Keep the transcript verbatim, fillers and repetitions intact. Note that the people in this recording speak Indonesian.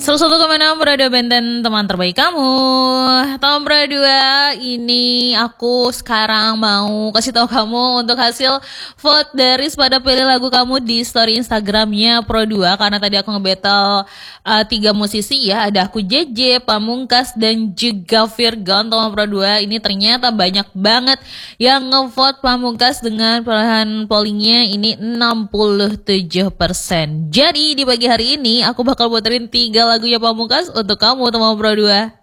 seratus satu koma enam Radio Benten, teman terbaik kamu. Tahun Pro dua ini aku sekarang mau kasih tahu kamu untuk hasil vote dari pada pilih lagu kamu di story Instagramnya Pro dua. Karena tadi aku nge-battle uh, tiga musisi ya, ada aku J J, Pamungkas dan juga Virgon. Tahun Pro dua ini ternyata banyak banget yang nge-vote Pamungkas dengan pilihan pollingnya ini enam puluh tujuh persen. Jadi di pagi hari ini aku bakal puterin tiga lagunya Pamungkas untuk kamu teman Pro dua.